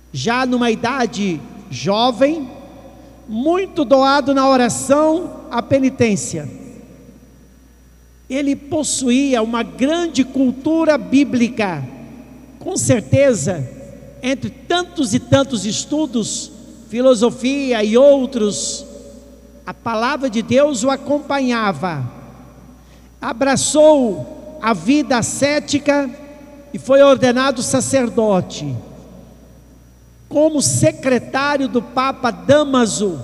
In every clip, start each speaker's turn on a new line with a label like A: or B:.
A: já numa idade jovem, muito doado na oração, à penitência. Ele possuía uma grande cultura bíblica. Com certeza, entre tantos e tantos estudos, filosofia e outros, a palavra de Deus o acompanhava. Abraçou a vida ascética e foi ordenado sacerdote. Como secretário do Papa Dámaso,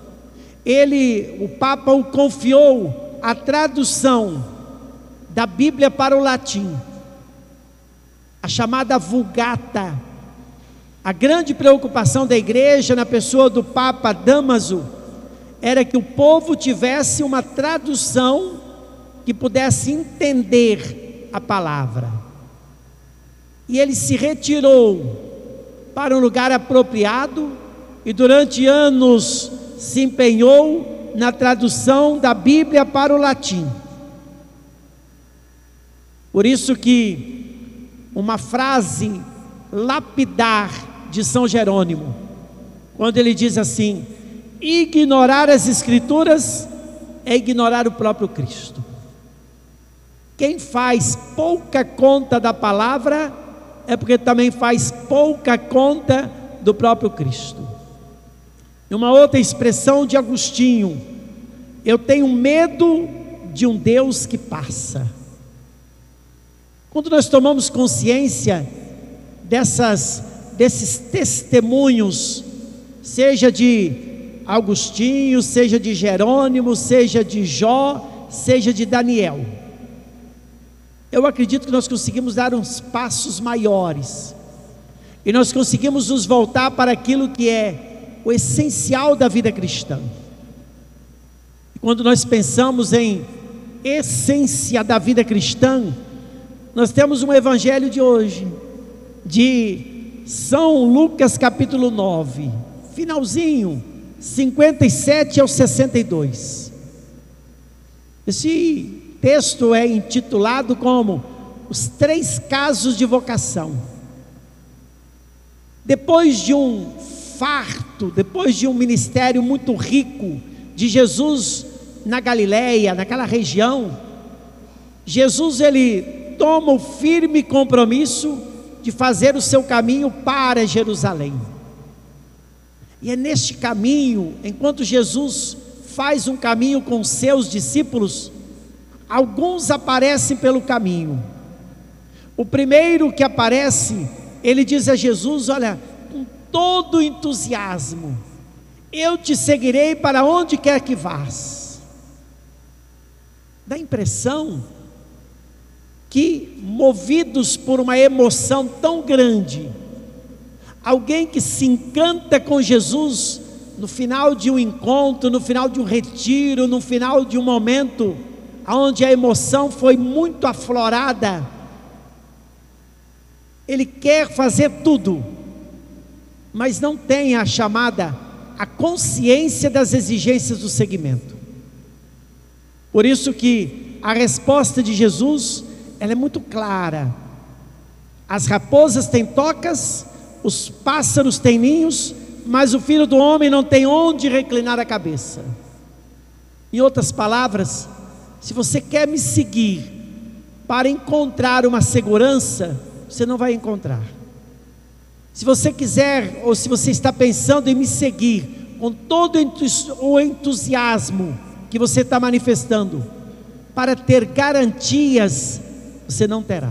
A: o Papa o confiou a tradução da Bíblia para o latim, a chamada Vulgata. A grande preocupação da igreja, na pessoa do Papa Dámaso, era que o povo tivesse uma tradução que pudesse entender a palavra. E ele se retirou para um lugar apropriado e durante anos se empenhou na tradução da Bíblia para o latim. Por isso que uma frase lapidar de São Jerônimo, quando ele diz assim: ignorar as Escrituras é ignorar o próprio Cristo. Quem faz pouca conta da palavra é porque também faz pouca conta do próprio Cristo. E uma outra expressão de Agostinho: eu tenho medo de um Deus que passa. Quando nós tomamos consciência desses testemunhos, seja de Agostinho, seja de Jerônimo, seja de Jó, seja de Daniel, eu acredito que nós conseguimos dar uns passos maiores, e nós conseguimos nos voltar para aquilo que é o essencial da vida cristã. E quando nós pensamos em essência da vida cristã, nós temos um evangelho de hoje, de São Lucas capítulo 9, finalzinho, 57 ao 62. Esse texto é intitulado como os 3 casos de vocação. Depois de um farto, depois de um ministério muito rico de Jesus na Galileia, naquela região, Jesus ele toma o firme compromisso de fazer o seu caminho para Jerusalém. E é neste caminho, enquanto Jesus faz um caminho com seus discípulos, alguns aparecem pelo caminho. O primeiro que aparece, ele diz a Jesus: olha, com todo entusiasmo, eu te seguirei para onde quer que vás. Dá a impressão que, movidos por uma emoção tão grande, alguém que se encanta com Jesus no final de um encontro, no final de um retiro, no final de um momento onde a emoção foi muito aflorada, ele quer fazer tudo, mas não tem a chamada, a consciência das exigências do seguimento. Por isso que a resposta de Jesus, ela é muito clara: as raposas têm tocas, os pássaros têm ninhos, mas o Filho do Homem não tem onde reclinar a cabeça. Em outras palavras, se você quer me seguir para encontrar uma segurança, você não vai encontrar. Se você quiser, ou se você está pensando em me seguir com todo o entusiasmo que você está manifestando, para ter garantias, você não terá.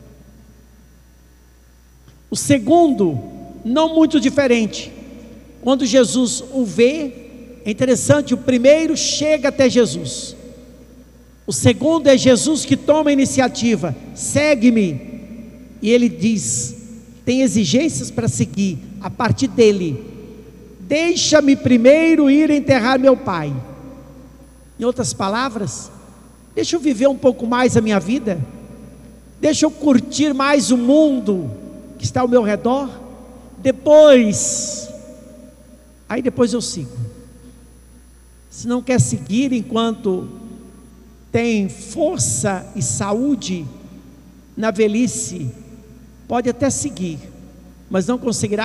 A: O segundo, não muito diferente, quando Jesus o vê, é interessante, o primeiro chega até Jesus, o segundo é Jesus que toma a iniciativa: segue-me. E ele diz, tem exigências para seguir a partir dele: deixa-me primeiro ir enterrar meu pai. Em outras palavras, deixa eu viver um pouco mais a minha vida, deixa eu curtir mais o mundo que está ao meu redor, depois eu sigo. Se não quer seguir enquanto tem força e saúde, na velhice pode até seguir, mas não conseguirá